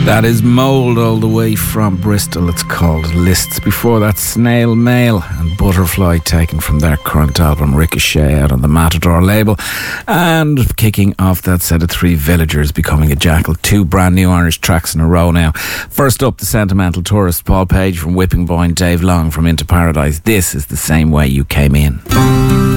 That is Mould, all the way from Bristol. It's called Lists. Before that, Snail Mail and Butterfly, taken from their current album Ricochet, out on the Matador label. And kicking off that set of three, Villagers Becoming a Jackal. Two brand new Irish tracks in a row now. First up, The Sentimental Tourist, Paul Page from Whipping Boy and Dave Long from Into Paradise. This is The Same Way You Came In.